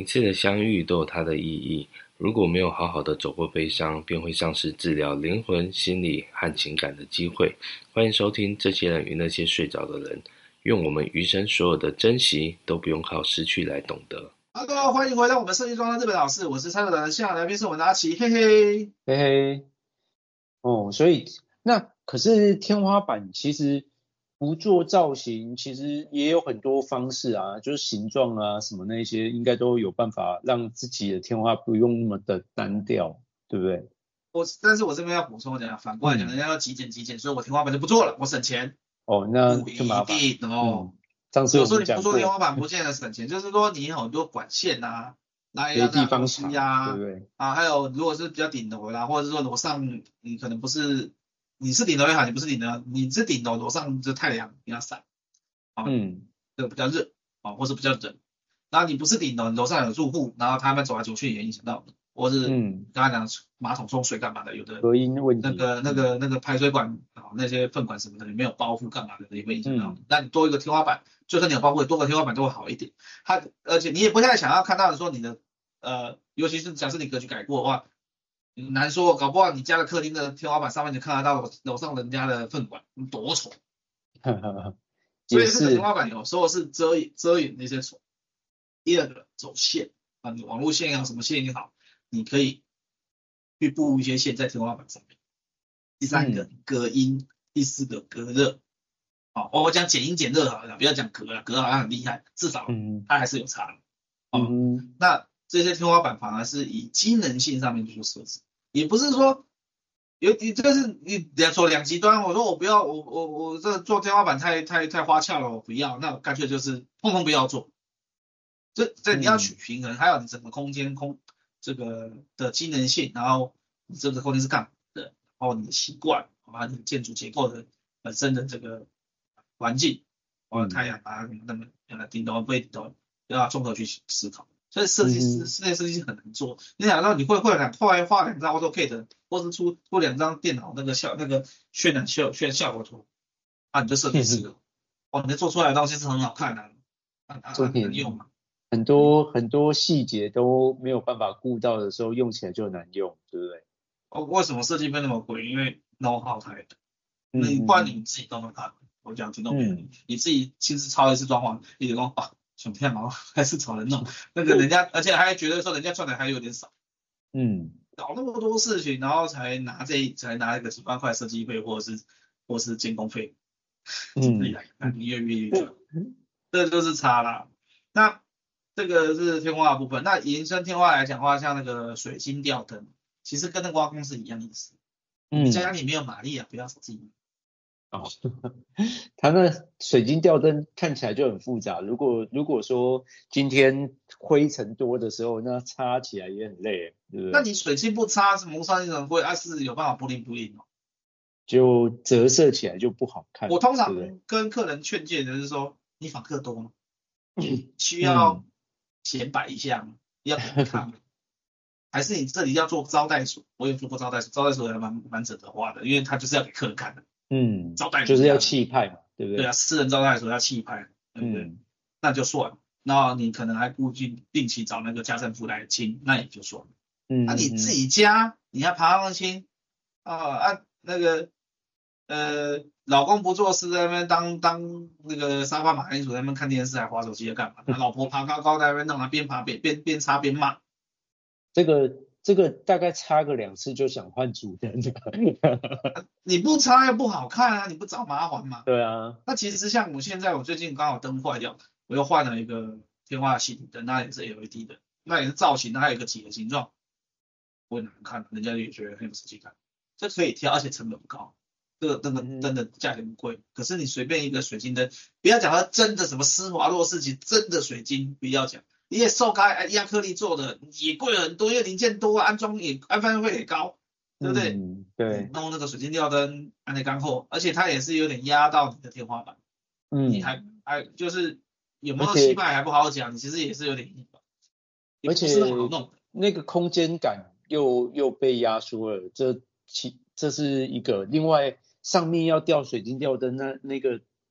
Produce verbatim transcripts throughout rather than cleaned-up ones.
一次的相遇都有它的意义，如果没有好好的走过悲伤，便会丧失治疗灵魂、心理和情感的机会。欢迎收听这些人与那些睡着的人，愿我们余生所有的珍惜都不用靠失去来懂得。 Hello，欢迎回到我们设计装的日本老师，我是蔡德的现场来宾是我们的阿奇，嘿嘿嘿嘿。哦，所以那可是天花板其实不做造型，其实也有很多方式啊，就是形状啊什么那些，应该都有办法让自己的天花不用那么的单调，对不对？ 我但是我这边要补充讲，反过来讲，人家要极简极简，所以我天花板就不做了，我省钱。 哦，那不就麻烦。 一定哦。 嗯，上次有我们讲过， 时候你不做天花板不见得省钱，就是说你有很多管线啊，那给要地方长， 吸啊， 对不对？ 啊，还有如果是比较顶楼啦，或者是说楼上你可能不是你是顶楼也好，你不是顶楼，你是顶楼楼上就太阳比较晒，啊， 嗯， 这个比较热啊，或是比较冷。然后你不是顶楼，楼上有住户，然后他们走来走去也影响到你，或是嗯， 刚才讲马桶冲水干嘛的，有的隔音问题， 那个那个那个排水管啊，那些粪管什么的，你没有包覆干嘛的，也会影响到你。 嗯， 那你多一个天花板，就算你有包覆，多个天花板都会好一点。它而且你也不太想要看到的说你的呃，尤其是假设你格局改过的话，难说，搞不好你家的客厅的天花板上面你看得到楼上人家的粪管，多丑。所以这个天花板有时候是遮遮掩那些丑。第二个走线啊，你网络线也好，什么线也好，你可以去布一些线在天花板上面。第三个、嗯、隔音，第四个隔热。好、哦，我讲减音减热好了，不要讲隔了，隔好像很厉害，至少它还是有差的。哦、嗯，那这些天花板反而是以机能性上面去做设置，也不是说有你这是你两说两极端。我说我不要，我我我这做天花板太太太花俏了，我不要，那我干脆就是通通不要做。这这你要取平衡，嗯、还有你整个空间空这个的机能性，然后你这个空间是干嘛的，然后你的习惯，好吧，你建筑结构的本身的这个环境，或者太阳啊什么那么呃顶楼不会顶楼，要综合去思考。所以设计师室内设计师很难做。你想到你会会两后来画两张 AutoCAD， 或是出出两张电脑那个效那个渲染效渲效果图，啊，你就设计师了。哦，你做出来的东西是很好看的，啊啊啊，能用吗？ 很多很多细节都没有办法顾到的时候，用起来就难用，对不对？ 哦，为什么设计费那么贵？因为 know how 太多。那你不然你自己都能看，我讲听懂没有？嗯、你自己亲自抄一次装潢，你就说啊，想骗毛还是找人弄？那个人家，而且还觉得说人家赚的还有点少。 嗯， 搞那么多事情，然后才拿这才拿一个几万块设计费，或者是或者是监工费，嗯，那你越越越赚，这就是差啦。那这个是天花的部分。那延伸天花来讲的话，像那个水晶吊灯，其实跟那个挖工是一样的意思。嗯，你家里没有马力啊，不要自己买。 哦，它那水晶吊灯看起来就很复杂。如果如果说今天灰尘多的时候，那擦起来也很累，对不对？ 那你水晶不擦，是磨砂那种会，还是有办法不灵不灵哦？ 就折射起来就不好看。 我通常跟客人劝诫的是说，你访客多吗？需要显摆一下吗？要看吗？还是你这里要做招待所？我有做过招待所，招待所也蛮蛮值得花的，因为他就是要给客人看的。 嗯， 招待就是要气派嘛，对不对？ 对啊，私人招待所要气派，对不对？嗯、那就算了。那你可能还固定定期找那个家政妇来清，那也就算了。嗯，那、啊、你自己家你要爬上清啊啊那个呃老公不做事在那边当当那个沙发马铃薯在那边看电视还滑手机在干嘛？他老婆爬高高在那边弄，他边爬边边边擦边骂。 这个这个大概擦个两次就想换主人了。 你不擦又不好看啊，你不找麻烦嘛？ 对啊。 那其实像我现在我最近刚好灯坏掉，我又换了一个天花系统灯，那也是 L E D 的，那也是造型，它有一个几何形状，不会难看，人家也觉得很有设计感。这可以挑，而且成本不高。这个灯的灯的价钱不贵，嗯、可是你随便一个水晶灯，不要讲它真的什么施华洛世奇真的水晶，不要讲。你也受开亚克力做的也贵很多，因为零件多，安装也安翻费也高，对不对？ 嗯，对。 弄那个水晶吊灯，安内钢厚，而且它也是有点压到你的天花板。嗯，你还还就是有没有气派还不好讲，其实也是有点硬， 而且那个空间感又又被压缩了，这其这是一个。另外上面要吊水晶吊灯，那那个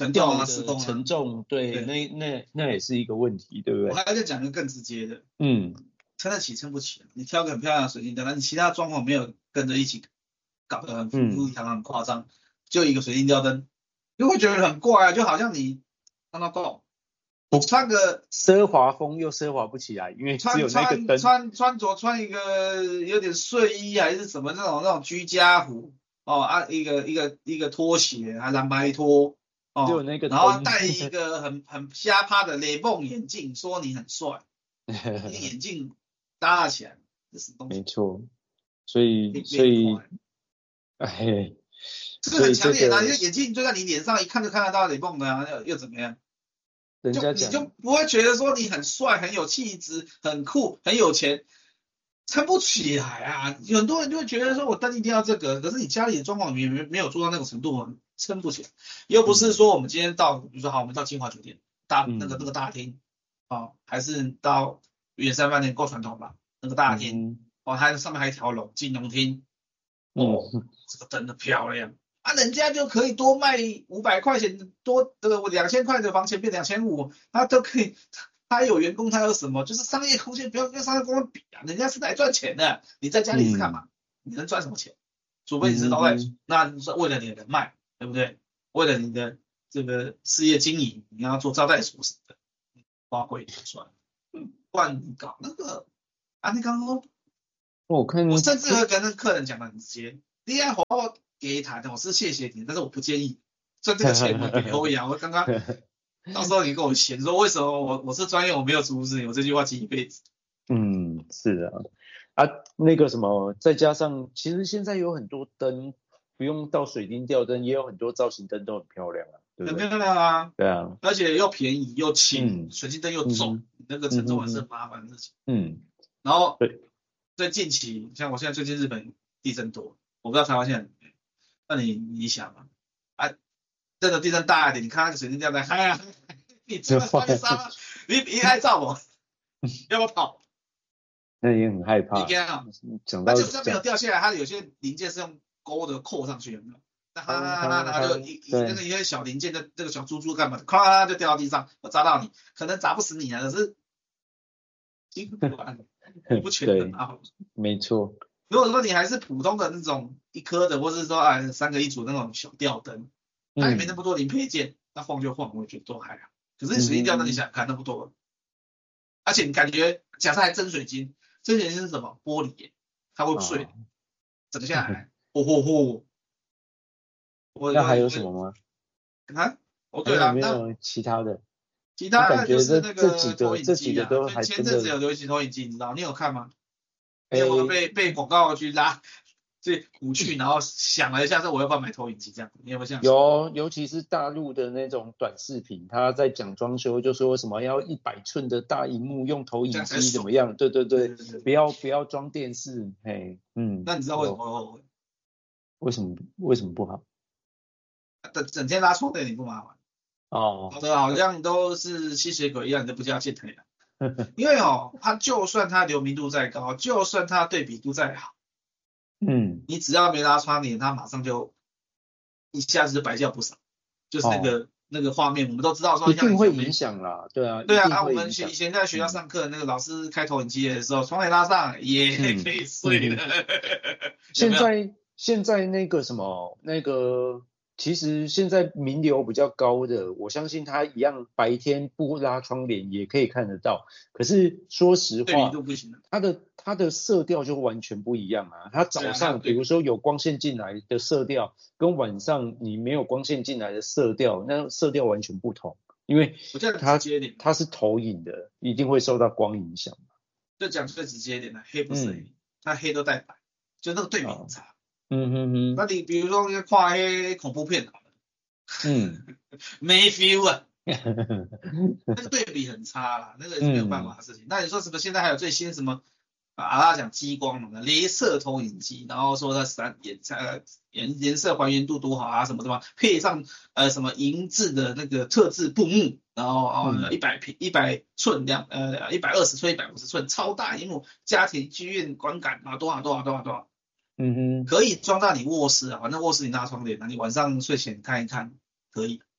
沉重吊啊，失的控啊。 沉重，对， 对那那那也是一个问题，对不对？ 我还要再讲一个更直接的， 嗯， 撑得起撑不起，你挑个很漂亮的水晶灯，那你其他状况没有跟着一起搞得很富嗯丽堂皇、很夸张，就一个水晶吊灯，就会觉得很怪啊，就好像你看到够，你穿个奢华风又奢华不起来，因为只有穿那个灯。 穿穿穿着穿一个有点睡衣还是什么那种那种居家服哦啊，一个一个一个拖鞋，还蓝白拖哦， 只有那个然后灯戴一个很很瞎趴的雷梦眼镜，说你很帅，那个眼镜搭起来，这什么东西？ 没错，所以没所以没快哎， 这个很强烈的、啊， 所以这个因为眼镜就在你脸上，一看就看得到雷梦的啊，又又怎么样？ 人家就你就讲不会觉得说你很帅、很有气质、很酷、很有钱，撑不起来啊！很多人就会觉得说我灯一定要这个，可是你家里的状况没没没有做到那个程度，撑不起来。又不是说我们今天到，比如说好，我们到金华酒店大那个那个大厅，哦，还是到远山饭店够传统吧？那个大厅， 嗯哦，它上面还有一条龙金龙厅，哦， 嗯这个灯的漂亮。啊，人家就可以多卖五百块钱，多这个两千块的房钱变两千五，他都可以，他有员工，他有什么？就是商业空间不要跟商业空间比啊，人家是来赚钱的，你在家里是干嘛？你能赚什么钱？除非你是招待所，那你是为了你的人脉，对不对？为了你的这个事业经营，你要做招待所什么的，花贵就算了，不然你搞那个，啊，你刚刚我看我甚至会跟那客人讲的很直接，你要花我给一台，我是谢谢你，但是我不建议，赚这个钱我给欧阳，我刚刚到时候你跟我嫌说为什么我我是专业我没有阻止你，我这句话记一辈子。 嗯，是的啊，那个什么，再加上其实现在有很多灯，不用到水晶吊灯，也有很多造型灯都很漂亮啊，对不对？ 很漂亮啊， 对啊， 而且又便宜又轻， 嗯水晶灯又重， 嗯那个承重也是很麻烦的事情。 嗯， 然后对， 最近期像我现在最近日本地震多，我不知道台湾现在，那你你想嘛，啊，真的地震大一点，你看那个水晶吊灯，哎呀，你坐在上面沙发，你你爱照我，要不要跑？ 那也很害怕。 你看啊， 讲到那就算没有掉下来，它有些零件是用钩的扣上去，有没有？那哈哈哈哈就一一那个一些小零件的这个小珠珠干嘛？咵就掉到地上，砸到你，可能砸不死你啊，可是几乎不完，不全能啊。 没错。 如果说你还是普通的那种一颗的，或是说啊三个一组那种小吊灯，它也没那么多零配件，那晃就晃，我觉得都还好。可是水晶吊灯，你想想看，那么多，而且你感觉假设还真水晶。真水晶是什么？玻璃耶，它会不碎，整下来，嚯嚯嚯！ 那还有什么吗？ 啊，哦对了， 那其他的， 其他的就是那个投影机啊， 前阵子有流行投影机，你知道？你有看吗？你有没有被被广告去拉？这鼓去，然后想了一下，说我要不要买投影机这样？你有没有这样？ 有，尤其是大陆的那种短视频，他在讲装修，就说什么要一百寸的大荧幕，用投影机怎么样？对对对， 对对对不要不要装电视，嘿，嗯。 那你知道为什么？ 为什么为什么不好？ 整整天拉窗帘你不麻烦？ 哦， 搞得好像都是吸血鬼一样，你都不叫见太阳。因为哦，它就算它流明度再高，就算它对比度再好。 嗯， 你只要没拉窗帘，它马上就一下子就白掉不少，就是那个、哦、那个画面，我们都知道说一定会影响啦，对啊， 对啊，啊我们以前在学校上课，嗯、那个老师开投影机的时候，窗帘拉上也可以睡了。嗯嗯、 现在现在那个什么那个。其实现在明流比较高的，我相信它一样白天不拉窗帘也可以看得到。可是说实话，它的它的色调就完全不一样啊。它早上比如说有光线进来的色调，跟晚上你没有光线进来的色调，那色调完全不同。因为它它是投影的，一定会受到光影响。 就讲最直接一点的，黑不是黑，嗯、它黑都带白，就那个对比很差。 嗯哼哼， 那你比如说看黑恐怖片好了， 嗯， 没 feel 啊，那个对比很差啦，那个是没有办法的事情。嗯、那你说什么？现在还有最新什么啊？阿拉讲激光嘛，镭射投影机，然后说它三颜呃颜颜色还原度多好啊，什么什么，配上呃什么银质的那个特制布幕，然后哦一百平一百寸两呃一百二十寸一百五十寸超大萤幕，家庭剧院观感啊多少多少多少多少。 嗯哼， 可以装到你卧室啊，反正卧室你拉窗帘啊，你晚上睡前看一看可以。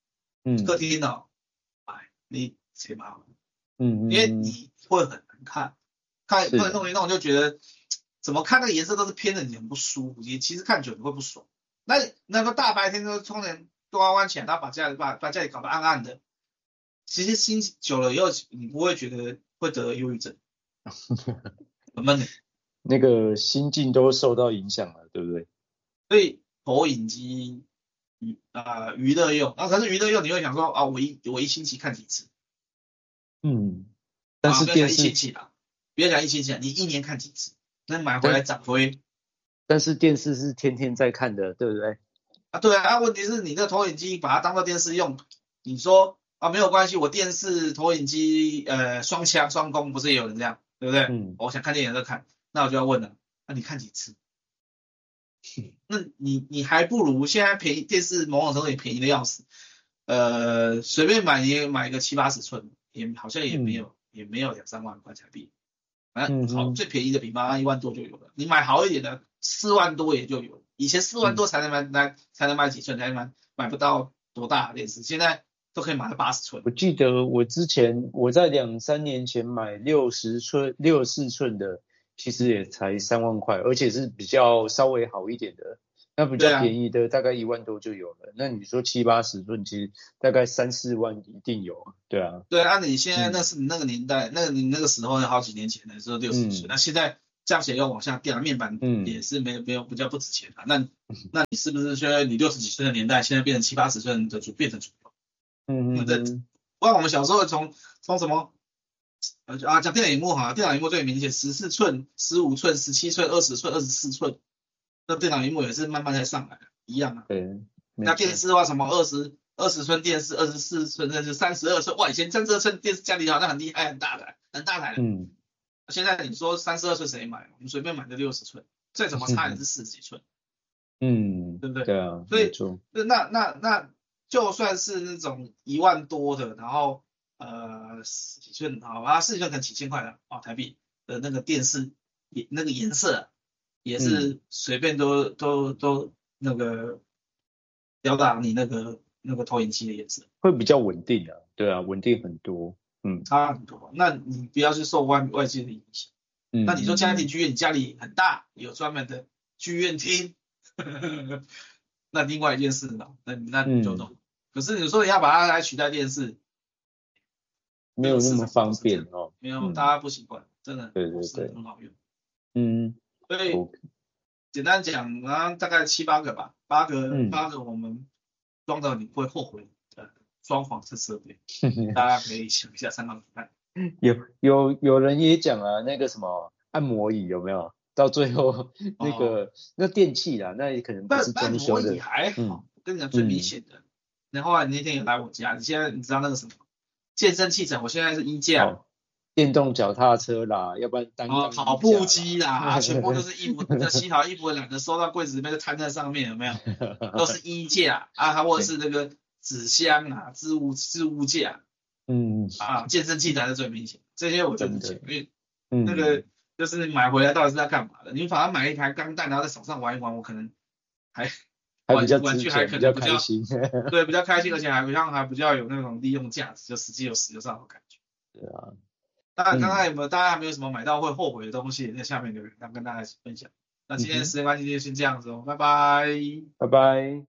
嗯客厅哦，哎，你谁买？ 嗯嗯， 因为你会很难看，看是会弄一弄就觉得怎么看那个颜色都是偏的，你很不舒服，你其实看久了会不爽。那那个大白天都冲人都弯弯起来，然后把家里把把家里搞得暗暗的，其实心久了以后，你不会觉得会得忧郁症，很闷的。 那个心境都受到影响了，对不对？ 所以投影机娱啊娱乐用，啊可是娱乐用你会想说啊，我一我一星期看几次嗯，但啊？不要讲一是电视， 星期啦，不要讲一星期啦，你一年看几次？那买回来但长灰但是电视是天天在看的，对不对？ 啊？对啊，啊问题是你这投影机把它当做电视用，你说啊没有关系，我电视投影机呃双枪双攻，不是也有人这样，对不对？ 嗯， 我想看电影就看，那我就要问了，那、你看几次？那你你还不如现在便宜电视某种程度也便宜的要死，呃，随便买也买个七八十寸，也好像也没有、也没有两三万块台币，反正好、 嗯最便宜的比方案一万多就有了，你买好一点的四万多也就有了，以前四万多才能买买、才能买几寸，才能买买不到多大的电视，现在都可以买到八十寸我。记得我之前我在两三年前买六十寸、六十四寸的，其实也才三万块，而且是比较稍微好一点的。那比对啊较便宜的大概一万多就有了。那你说七八十寸，其实大概三四万一定有啊。对啊， 对啊，你现在嗯那是你那个年代，那个你那个时候好几年前的时候六十岁， 嗯那现在这样写要往下掉，面板嗯也是没有没有比较不值钱啊。那那你是不是说你六十几岁的年代，现在变成七八十岁的就变成主流？ 嗯那这嗯不然我们小时候从从什么呃啊讲电脑荧幕哈，电脑荧幕最明显，十四寸、十五寸、十七寸、二十寸、二十四寸，那电脑荧幕也是慢慢才上来的，一样啊。 对，没错那电视的话，什么二十二十寸电视，二十四寸，甚至三十二寸，哇，以前三十二寸电视家里好像很厉害，很大的，很大台的。 嗯现在你说三十二寸谁买？我们随便买个六十寸，再怎么差也是四十几寸， 嗯， 对不对？ 对啊， 所以没错， 那那那那就算是那种一万多的，然后呃十几寸，好啊，四十寸可能几千块的啊台币的那个电视，也那个颜色也是随便都、都都那个吊打你那个那个投影机的颜色。 会比较稳定啊。对啊，稳定很多。嗯差很多。那你不要去受外外界的影响。 嗯， 那你说家庭嗯剧院，你家里很大，有专门的剧院厅，那另外一件事了，那那你就懂。可是你说你要把它来取代电视， 没有那么方便哦。 没有， 嗯大家不习惯，真的对对不是对很好用。 嗯所以 ，OK， 简单讲，然后大概七八个吧，八个嗯八个我们装到你不会后悔的装潢式设备，大家可以想一下参考看。 有有有人也讲啊，那个什么按摩椅有没有？到最后那个、 哦、 那电器啦，那也可能不是装修的。 按摩椅还好， 嗯、 我跟你讲最明显的。然后啊，你那天也来我家，你现在你知道那个什么健身器材？我现在是衣架。 哦电动脚踏车啦，要不然单哦，跑步机啦，啊，全部都是衣服，那洗好衣服懒得收到柜子里面就摊在上面，有没有？都是衣架啊，或者是那个纸箱啊，置物置物架， 嗯啊，健身器材是最明显，这些我就不讲，因为嗯那个就是买回来到底是在干嘛的？你反而买一台钢弹，然后在手上玩一玩，我可能还还比较玩具还可比较能比较开心， 对，比较开心，而且还比较还比较有那种利用价值，就实际有使用上的感觉。 对啊。 当然，刚刚有没有、嗯、大家还没有什么买到会后悔的东西，在下面留言，让跟大家一起分享。那今天的时间关系就先这样子哦，拜拜， 拜拜。